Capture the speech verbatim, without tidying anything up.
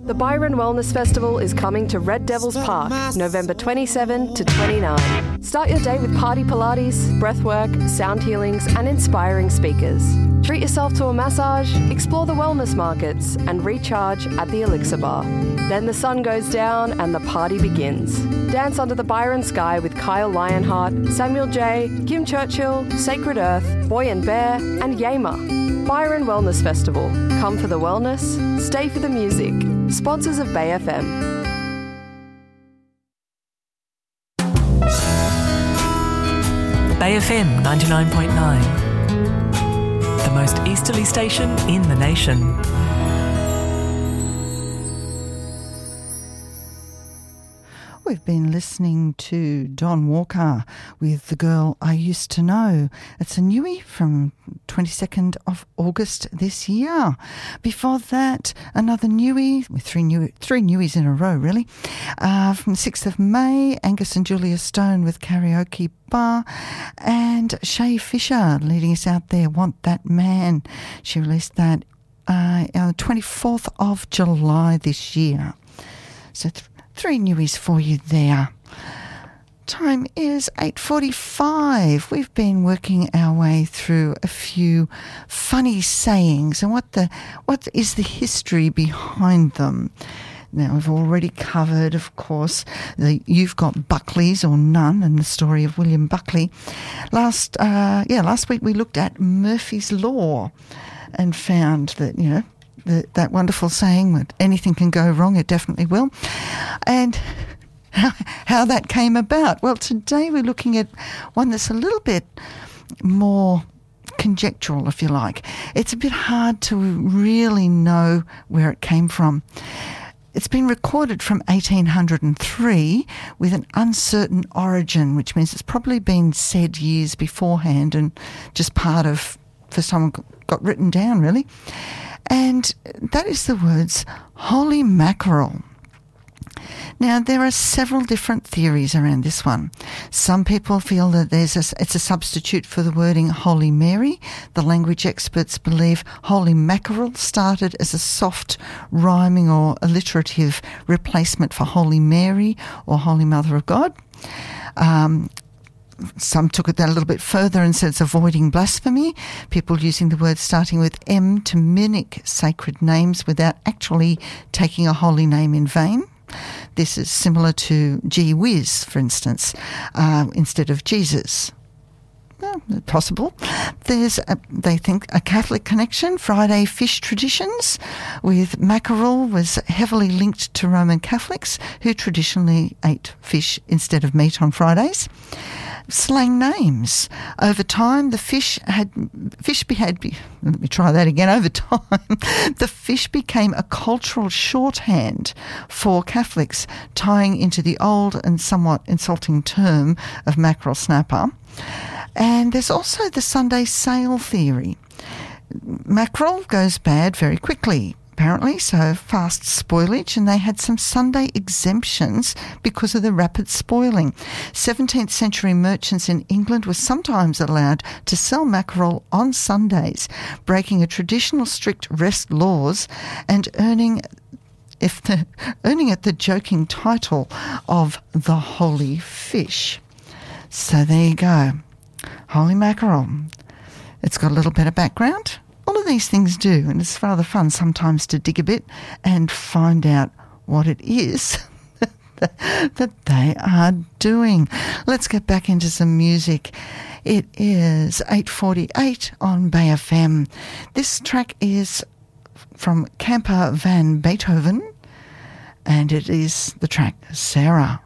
The Byron Wellness Festival is coming to Red Devils Park, November twenty-seventh to twenty-ninth. Start your day with party Pilates, breathwork, sound healings, and inspiring speakers. Treat yourself to a massage, explore the wellness markets, and recharge at the Elixir Bar. Then the sun goes down and the party begins. Dance under the Byron sky with Kyle Lionheart, Samuel J., Kim Churchill, Sacred Earth, Boy and Bear, and Yama. Byron Wellness Festival. Come for the wellness, stay for the music. Sponsors of Bay F M. Bay F M ninety-nine point nine. The most easterly station in the nation. We've been listening to Don Walker with The Girl I Used to Know. It's a newie from twenty-second of August this year. Before that, another newie, with three, new, three newies in a row, really. Uh, from the sixth of May, Angus and Julia Stone with Karaoke Bar, and Shay Fisher leading us out there, Want That Man. She released that uh, on the twenty-fourth of July this year. So th- Three newies for you there. Time is eight forty-five. We've been working our way through a few funny sayings and what the what is the history behind them. Now, we've already covered, of course, the You've Got Buckleys or None and the story of William Buckley. Last, uh, yeah, last week we looked at Murphy's Law and found that, you know, The, that wonderful saying that anything can go wrong, it definitely will, and how, how that came about. Well, today we're looking at one that's a little bit more conjectural, if you like. It's a bit hard to really know where it came from. It's been recorded from eighteen oh three with an uncertain origin, which means it's probably been said years beforehand and just part of, for someone got written down, really. And that is the words holy mackerel. Now, there are several different theories around this one. Some people feel that there's a, it's a substitute for the wording Holy Mary. The language experts believe holy mackerel started as a soft, rhyming or alliterative replacement for Holy Mary or Holy Mother of God. Um, Some took it that a little bit further and said it's avoiding blasphemy, people using the word starting with M to mimic sacred names without actually taking a holy name in vain. This is similar to gee whiz, for instance, uh, instead of Jesus. Well, possible. There's, a, they think, a Catholic connection, Friday fish traditions, with mackerel was heavily linked to Roman Catholics who traditionally ate fish instead of meat on Fridays. Slang names. Over time, the fish had fish had. Let me try that again. Over time, the fish became a cultural shorthand for Catholics, tying into the old and somewhat insulting term of mackerel snapper. And there's also the Sunday sale theory. Mackerel goes bad very quickly, apparently, so fast spoilage, and they had some Sunday exemptions because of the rapid spoiling. seventeenth century merchants in England were sometimes allowed to sell mackerel on Sundays, breaking a traditional strict rest laws and earning if the earning it the joking title of the holy fish. So there you go. Holy mackerel. It's got a little bit of background. All of these things do, and it's rather fun sometimes to dig a bit and find out what it is that they are doing. Let's get back into some music. It is eight forty-eight on Bay F M. This track is from Camper van Beethoven, and it is the track Sarah.